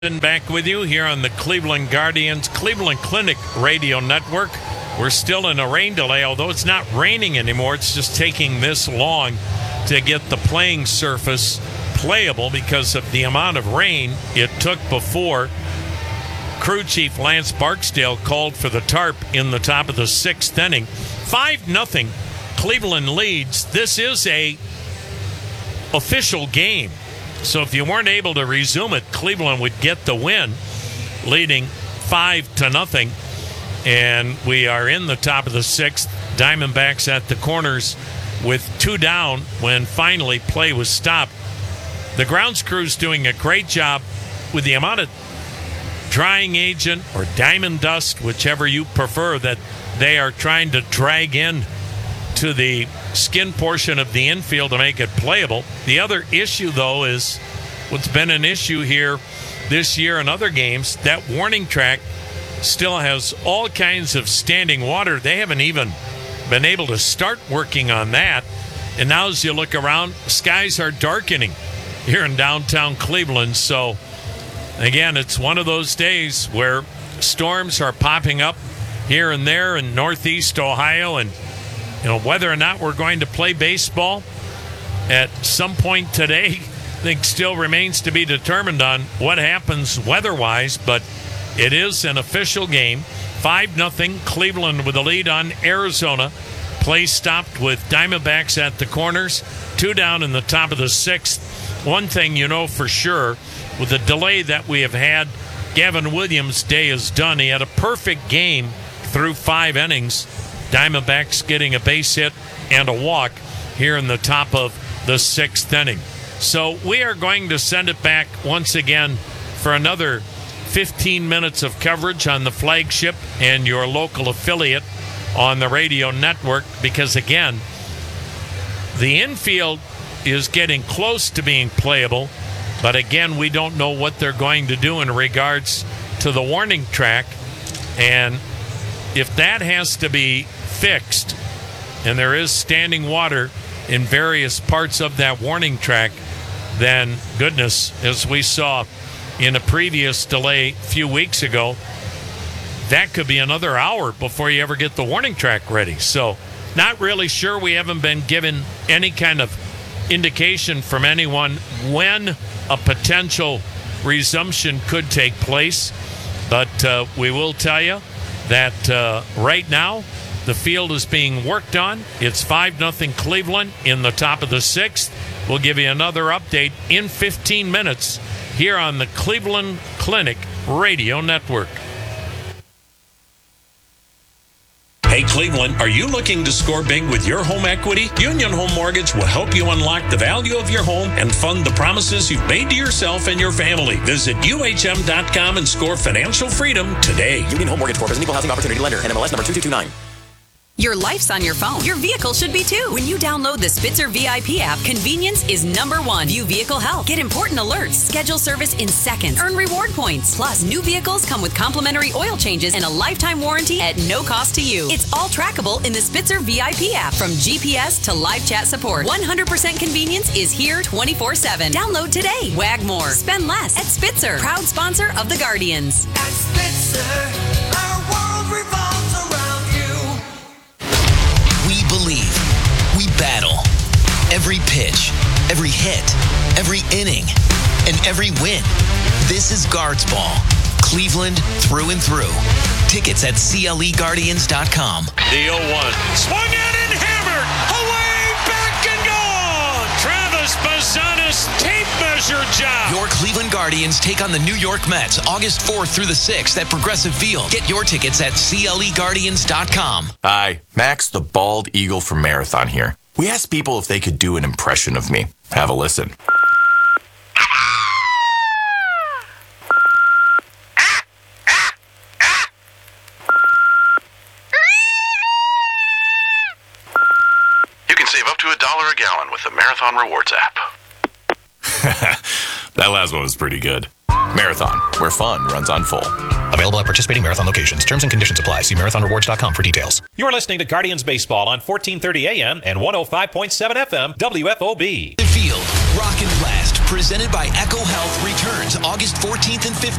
Back with you here on the Cleveland Guardians Cleveland Clinic Radio Network. We're still in a rain delay, although it's not raining anymore. It's just taking this long to get the playing surface playable because of the amount of rain it took before crew chief Lance Barksdale called for the tarp in the top of the sixth inning. 5-0 Cleveland leads. This is a official game. So if you weren't able to resume it, Cleveland would get the win, leading 5-0. And we are in the top of the sixth. Diamondbacks at the corners with 2 down when finally play was stopped. The grounds crew's doing a great job with the amount of drying agent or diamond dust, whichever you prefer, that they are trying to drag in to the skin portion of the infield to make it playable. The other issue, though, is what's been an issue here this year in other games. That warning track still has all kinds of standing water. They haven't even been able to start working on that. And now as you look around, skies are darkening here in downtown Cleveland. So, again, it's one of those days where storms are popping up here and there in northeast Ohio. And whether or not we're going to play baseball at some point today, I think still remains to be determined on what happens weather-wise, but it is an official game. 5-0 Cleveland with the lead on Arizona. Play stopped with Diamondbacks at the corners. 2 down in the top of the sixth. One thing you know for sure, with the delay that we have had, Gavin Williams' day is done. He had a perfect game through 5 innings. Diamondbacks getting a base hit and a walk here in the top of the sixth inning. So we are going to send it back once again for another 15 minutes of coverage on the flagship and your local affiliate on the radio network because, again, the infield is getting close to being playable, but, again, we don't know what they're going to do in regards to the warning track. And if that has to be fixed, and there is standing water in various parts of that warning track, then goodness, as we saw in a previous delay a few weeks ago, that could be another hour before you ever get the warning track ready. So not really sure. We haven't been given any kind of indication from anyone when a potential resumption could take place, but we will tell you that right now the field is being worked on. It's 5-0 Cleveland in the top of the sixth. We'll give you another update in 15 minutes here on the Cleveland Clinic Radio Network. Hey, Cleveland, are you looking to score big with your home equity? Union Home Mortgage will help you unlock the value of your home and fund the promises you've made to yourself and your family. Visit UHM.com and score financial freedom today. Union Home Mortgage Corp is an equal housing opportunity lender. NMLS number 2229. Your life's on your phone. Your vehicle should be too. When you download the Spitzer VIP app, convenience is #1. View vehicle health. Get important alerts. Schedule service in seconds. Earn reward points. Plus, new vehicles come with complimentary oil changes and a lifetime warranty at no cost to you. It's all trackable in the Spitzer VIP app. From GPS to live chat support, 100% convenience is here 24/7. Download today. Wag more. Spend less at Spitzer. Proud sponsor of the Guardians. At Spitzer, our world revolves around you. We believe. We battle. Every pitch, every hit, every inning, and every win. This is Guards Ball. Cleveland through and through. Tickets at CLEGuardians.com. The 0-1. Swung at and hammered. Away, back and gone. Travis Bazanis tape measure job. Your Cleveland Guardians take on the New York Mets August 4th through the 6th at Progressive Field. Get your tickets at CLEGuardians.com. Hi, Max the Bald Eagle from Marathon here. We asked people if they could do an impression of me. Have a listen. You can save up to $1 a gallon with the Marathon Rewards app. That last one was pretty good. Marathon, where fun runs on full. Available at participating Marathon locations. Terms and conditions apply. See marathonrewards.com for details. You're listening to Guardians Baseball on 1430 AM and 105.7 FM WFOB. The field, rock and blast. presented by Echo Health, returns August 14th and 15th.